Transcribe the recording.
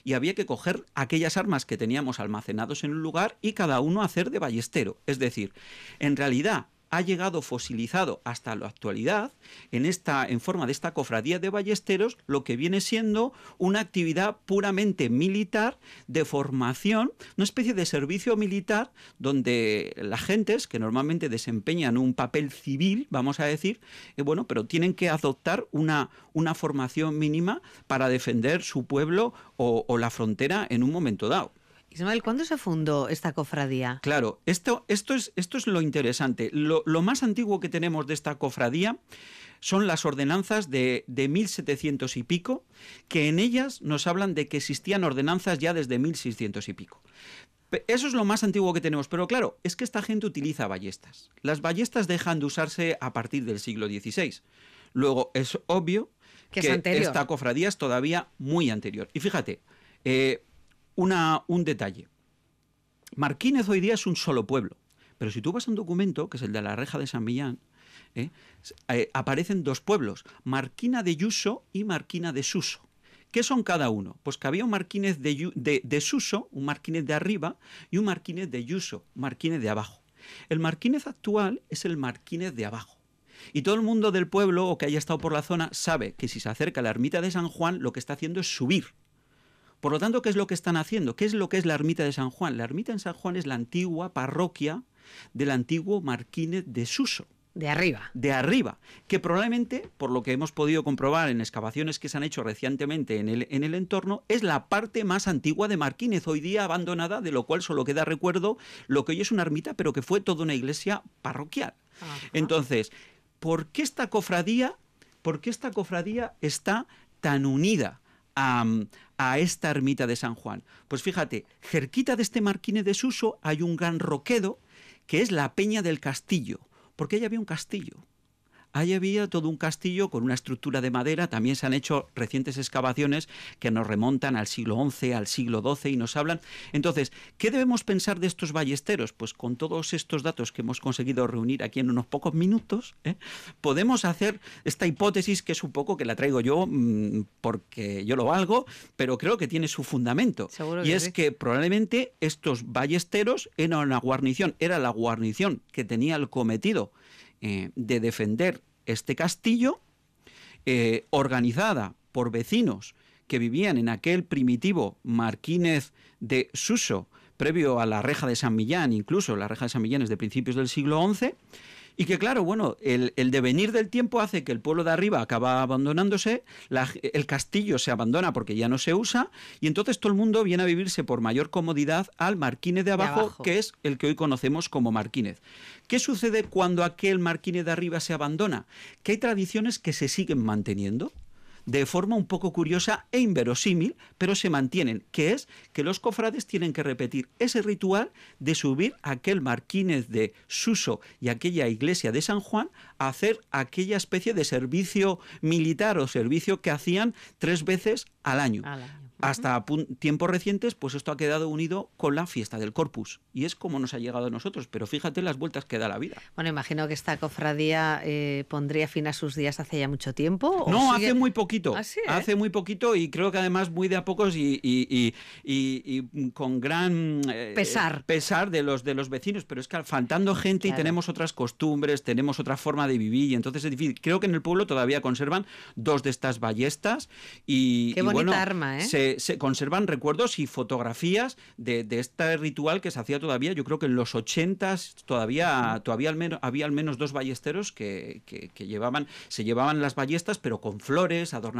y había que coger aquellas armas que teníamos almacenados en un lugar y cada uno hacer de ballestero. Es decir, en realidad ha llegado fosilizado hasta la actualidad en forma de esta cofradía de ballesteros, lo que viene siendo una actividad puramente militar de formación, una especie de servicio militar donde las gentes que normalmente desempeñan un papel civil, vamos a decir, bueno, pero tienen que adoptar una formación mínima para defender su pueblo o la frontera en un momento dado. Ismael, ¿cuándo se fundó esta cofradía? Claro, esto es lo interesante. Lo más antiguo que tenemos de esta cofradía son las ordenanzas de 1700 y pico, que en ellas nos hablan de que existían ordenanzas ya desde 1600 y pico. Eso es lo más antiguo que tenemos, pero claro, es que esta gente utiliza ballestas. Las ballestas dejan de usarse a partir del siglo XVI. Luego, es obvio que esta cofradía es todavía muy anterior. Y fíjate, un detalle. Marquínez hoy día es un solo pueblo, pero si tú vas a un documento, que es el de la Reja de San Millán, aparecen dos pueblos, Marquina de Yuso y Marquina de Suso. ¿Qué son cada uno? Pues que había un Marquínez de Suso, un Marquínez de arriba, y un Marquínez de Yuso, un Marquínez de abajo. El Marquínez actual es el Marquínez de abajo. Y todo el mundo del pueblo, o que haya estado por la zona, sabe que si se acerca a la ermita de San Juan, lo que está haciendo es subir. Por lo tanto, ¿qué es lo que están haciendo? ¿Qué es lo que es la ermita de San Juan? La ermita de San Juan es la antigua parroquia del antiguo Marquínez de Suso. De arriba. De arriba, que probablemente, por lo que hemos podido comprobar en excavaciones que se han hecho recientemente en el entorno, es la parte más antigua de Marquínez, hoy día abandonada, de lo cual solo queda recuerdo lo que hoy es una ermita, pero que fue toda una iglesia parroquial. Ajá. Entonces, ¿por qué esta cofradía está tan unida a esta ermita de San Juan? Pues fíjate, cerquita de este Marquínez de Suso hay un gran roquedo que es la Peña del Castillo, porque ahí había un castillo. Ahí había todo un castillo con una estructura de madera. También se han hecho recientes excavaciones que nos remontan al siglo XI, al siglo XII y nos hablan. Entonces, ¿qué debemos pensar de estos ballesteros? Pues con todos estos datos que hemos conseguido reunir aquí en unos pocos minutos, podemos hacer esta hipótesis que es un poco que la traigo yo porque yo lo valgo, pero creo que tiene su fundamento. Y es que probablemente estos ballesteros eran la guarnición que tenía el cometido de defender este castillo, organizada por vecinos que vivían en aquel primitivo Marquínez de Suso, previo a la Reja de San Millán, incluso la Reja de San Millán es de principios del siglo XI, y que claro, bueno, el devenir del tiempo hace que el pueblo de arriba acaba abandonándose, el castillo se abandona porque ya no se usa, y entonces todo el mundo viene a vivirse por mayor comodidad al Marquínez de abajo, que es el que hoy conocemos como Marquínez. ¿Qué sucede cuando aquel Marquínez de arriba se abandona? Que hay tradiciones que se siguen manteniendo de forma un poco curiosa e inverosímil, pero se mantienen, que es que los cofrades tienen que repetir ese ritual de subir a aquel Marquínez de Suso y aquella iglesia de San Juan a hacer aquella especie de servicio militar o servicio que hacían 3 veces al año. Hasta tiempos recientes, pues esto ha quedado unido con la fiesta del Corpus. Y es como nos ha llegado a nosotros. Pero fíjate las vueltas que da la vida. Bueno, imagino que esta cofradía pondría fin a sus días hace ya mucho tiempo. No, hace muy poquito. ¿Ah, sí, hace muy poquito y creo que además muy de a pocos y con gran pesar de los vecinos. Pero es que faltando gente, claro, y tenemos otras costumbres, tenemos otra forma de vivir y entonces es difícil. Creo que en el pueblo todavía conservan 2 de estas ballestas y qué bonita arma, se conservan recuerdos y fotografías de este ritual que se hacía todavía. Yo creo que en los 80s todavía había al menos 2 ballesteros que se llevaban las ballestas, pero con flores, adornadas